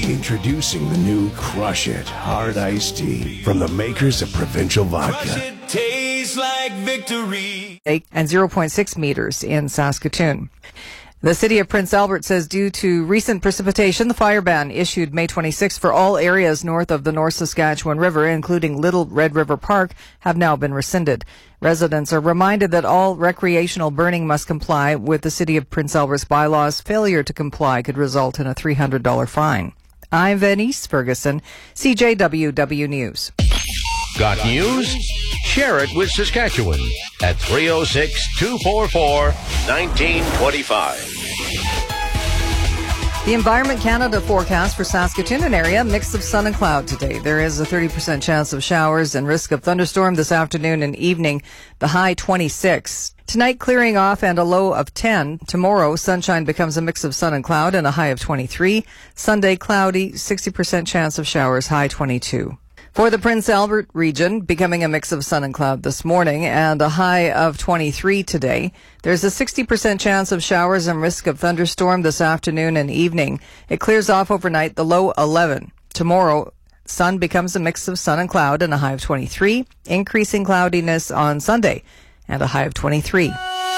Introducing the new Crush It Hard Iced Tea from the makers of Provincial Vodka. Crush it, tastes like victory. And 0.6 meters in Saskatoon. The city of Prince Albert says due to recent precipitation, the fire ban issued May 26 for all areas north of the North Saskatchewan River, including Little Red River Park, have now been rescinded. Residents are reminded that all recreational burning must comply with the city of Prince Albert's bylaws. Failure to comply could result in a $300 fine. I'm Venice Ferguson, CJWW News. Got news? Share it with Saskatchewan at 306-244-1925. The Environment Canada forecast for Saskatoon and area, mix of sun and cloud today. There is a 30% chance of showers and risk of thunderstorm this afternoon and evening, the high 26. Tonight, clearing off and a low of 10. Tomorrow, sunshine becomes a mix of sun and cloud and a high of 23. Sunday, cloudy, 60% chance of showers, high 22. For the Prince Albert region, becoming a mix of sun and cloud this morning and a high of 23 today. There's a 60% chance of showers and risk of thunderstorm this afternoon and evening. It clears off overnight, the low 11. Tomorrow, sun becomes a mix of sun and cloud and a high of 23. Increasing cloudiness on Sunday and a high of 23.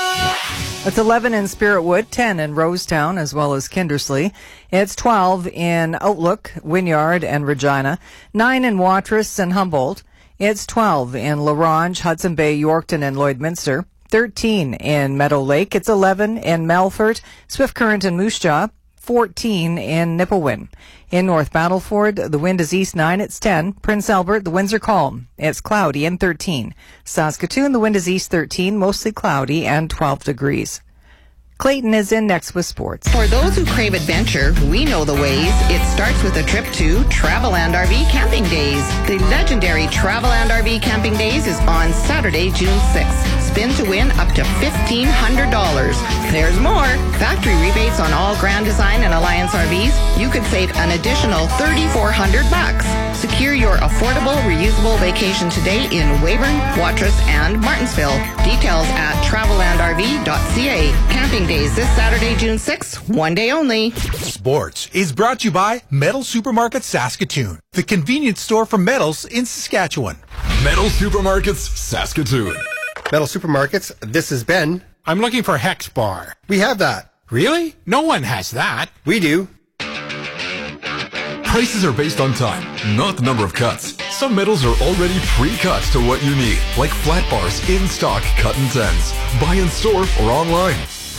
It's 11 in Spiritwood, 10 in Rosetown, as well as Kindersley. It's 12 in Outlook, Wynyard, and Regina. 9 in Watrous and Humboldt. It's 12 in La Ronge, Hudson Bay, Yorkton, and Lloydminster. 13 in Meadow Lake. It's 11 in Melfort, Swift Current, and Moose Jaw. 14 in Nipawin. In North Battleford, the wind is east 9, it's 10. Prince Albert, the winds are calm. It's cloudy and 13. Saskatoon, the wind is east 13, mostly cloudy and 12 degrees. Clayton is in next with sports. For those who crave adventure, we know the ways. It starts with a trip to Traveland RV Camping Days. The legendary Traveland RV Camping Days is on Saturday, June 6th. Spin to win up to $1,500. There's more. Factory rebates on all Grand Design and Alliance RVs. You could save an additional $3,400. Secure your affordable, reusable vacation today in Weyburn, Watrous, and Martinsville. Details at travelandrv.ca. Camping Days this Saturday, June 6th, one day only. Sports is brought to you by Metal Supermarket Saskatoon, the convenience store for metals in Saskatchewan. Metal Supermarkets Saskatoon. Metal Supermarkets, this is Ben. I'm looking for Hex Bar. We have that. Really? No one has that. We do. Prices are based on time, not the number of cuts. Some metals are already pre-cut to what you need, like flat bars in stock cut in tens. Buy in store or online.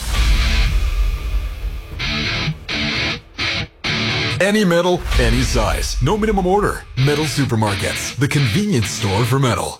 Any metal, any size. No minimum order. Metal Supermarkets, the convenience store for metal.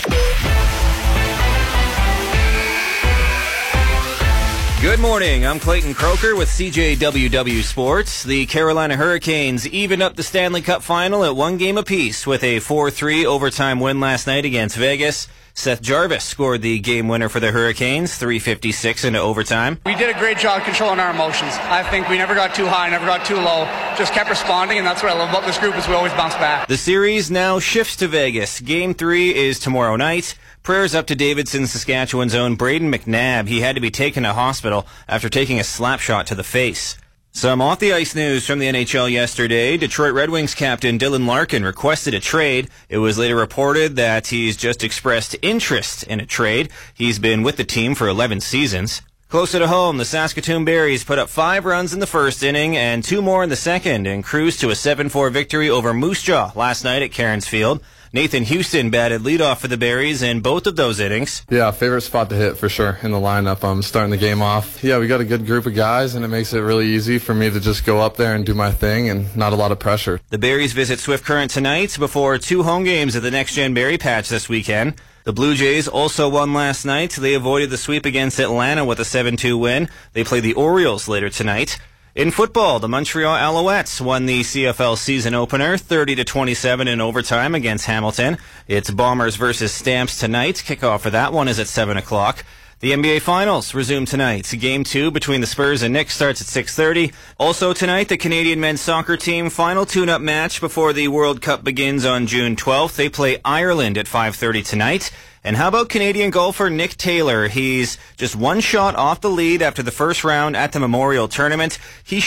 Good morning. I'm Clayton Croker with CJWW Sports. The Carolina Hurricanes evened up the Stanley Cup final at one game apiece with a 4-3 overtime win last night against Vegas. Seth Jarvis scored the game winner for the Hurricanes, 3:56 into overtime. We did a great job controlling our emotions. I think we never got too high, never got too low. Just kept responding, and that's what I love about this group is we always bounce back. The series now shifts to Vegas. Game 3 is tomorrow night. Prayers up to Davidson, Saskatchewan's own Braden McNabb. He had to be taken to hospital after taking a slap shot to the face. Some off-the-ice news from the NHL yesterday. Detroit Red Wings captain Dylan Larkin requested a trade. It was later reported that he's just expressed interest in a trade. He's been with the team for 11 seasons. Closer to home, the Saskatoon Berries put up 5 runs in the first inning and 2 more in the second and cruised to a 7-4 victory over Moose Jaw last night at Cairns Field. Nathan Houston batted leadoff for the Berries in both of those innings. Yeah, favorite spot to hit for sure in the lineup. I'm starting the game off. Yeah, we got a good group of guys, and it makes it really easy for me to just go up there and do my thing and not a lot of pressure. The Berries visit Swift Current tonight before 2 home games at the Next Gen Berry Patch this weekend. The Blue Jays also won last night. They avoided the sweep against Atlanta with a 7-2 win. They play the Orioles later tonight. In football, the Montreal Alouettes won the CFL season opener 30-27 in overtime against Hamilton. It's Bombers versus Stamps tonight. Kickoff for that one is at 7 o'clock. The NBA Finals resume tonight. Game 2 between the Spurs and Knicks starts at 6:30. Also tonight, the Canadian men's soccer team final tune-up match before the World Cup begins on June 12th. They play Ireland at 5:30 tonight. And how about Canadian golfer Nick Taylor? He's just one shot off the lead after the first round at the Memorial Tournament. He